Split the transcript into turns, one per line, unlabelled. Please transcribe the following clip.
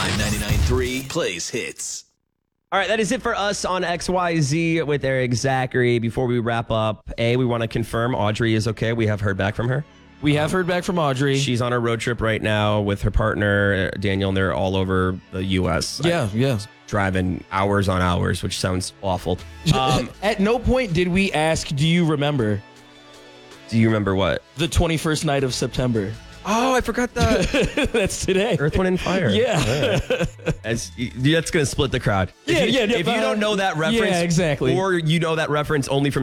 99.3 plays hits.
All right, that is it for us on XYZ with Eric Zachary. Before we wrap up, we want to confirm Audrey is okay. We have heard back from her.
We have heard back from Audrey.
She's on a road trip right now with her partner, Daniel, and they're all over the U.S.
Yeah.
Driving hours on hours, which sounds awful.
At no point did we ask, do you remember
Do you remember what?
the 21st night of September?
Oh, I forgot that.
That's today.
Earth, Wind, and Fire.
Yeah.
That's going to split the crowd.
Yeah.
If you don't know that reference,
yeah, exactly.
or you know that reference only from